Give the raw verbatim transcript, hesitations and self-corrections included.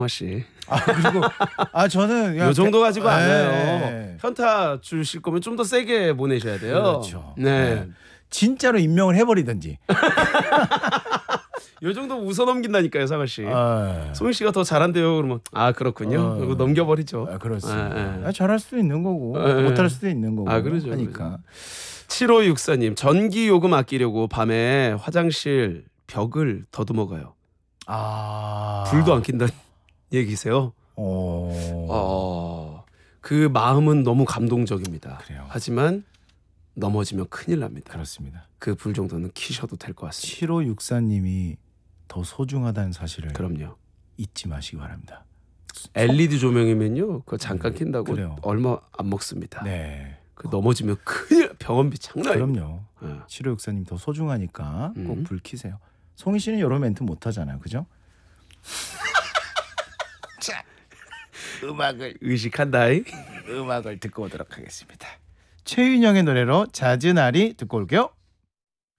씨. 아 그리고 아 저는 요 정도 가지고 안 해요. 네. 현타 주실 거면 좀 더 세게 보내셔야 돼요. 그렇죠. 네. 네. 진짜로 임명을 해버리든지. 요 정도 웃어 넘긴다니까요, 상아 씨. 아, 송희 씨가 더 잘한대요. 그러면 아 그렇군요. 어. 그리고 넘겨버리죠. 아, 그렇습니다. 예, 예. 아, 잘할 수도 있는 거고 예, 예. 못할 수도 있는 거고 아, 그러죠, 하니까. 칠오육사 님 전기 요금 아끼려고 밤에 화장실 벽을 더듬어가요. 아 불도 안 킨다는 얘기세요. 어. 어, 그 마음은 너무 감동적입니다. 그래요. 하지만 넘어지면 큰일 납니다. 그렇습니다. 그 불 정도는 키셔도 될 것 같습니다. 칠오육사님이 더 소중하다는 사실을 그럼요. 잊지 마시기 바랍니다. 엘이디 조명이면요, 그거 잠깐 킨다고 그래요. 얼마 안 먹습니다. 네. 그 넘어지면 큰일, 병원비 장난 아니에요. 그럼요. 네. 칠오육사님 더 소중하니까 꼭 음. 불 켜세요. 송희 씨는 이런 멘트 못 하잖아요. 그죠? 자, 음악을 의식한다이. 음악을 듣고 오도록 하겠습니다. 최윤영의 노래로 잦은 아리 듣고 올게요.